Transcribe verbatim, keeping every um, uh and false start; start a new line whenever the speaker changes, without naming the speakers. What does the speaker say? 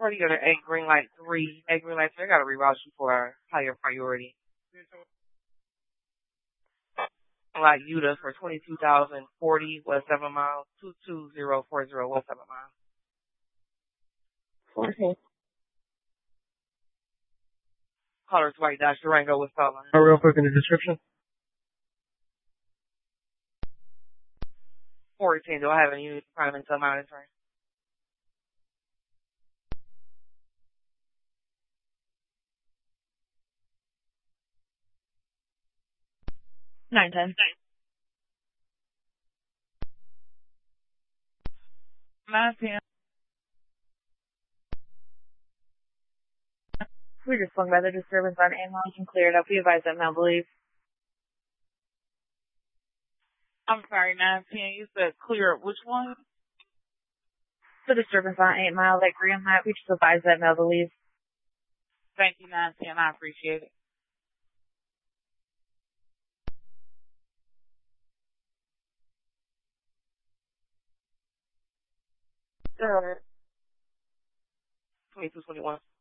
Or you got an egg green light three. Egg green light three, I got to reroute you for a higher priority. Like Utah for twenty-two thousand forty was seven miles. two two zero four zero was seven miles.
Okay.
Colors white dash Durango was stolen.
Oh, real quick in the description.
fourteen, do I have any units prime until mountain turn?
nine ten.
nine ten.
We just swung by the disturbance on eight miles and cleared up. We advise that now, believe.
I'm sorry, nine ten. You said clear. Which one?
The disturbance on eight mile, that green light. We just advise that now, believe.
Thank you, nine ten. I appreciate it.
Sure.
twenty-two twenty-one.